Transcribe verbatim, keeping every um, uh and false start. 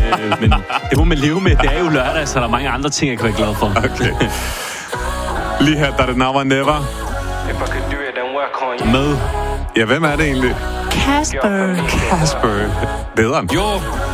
øh, men det må man leve med. Det er jo lørdag, så der er mange andre ting, jeg kan være glad for. Okay. Lige her, der er det Now or Never. Med... Ja, hvem er det egentlig? Casper. Casper. Det hedder han. Jo.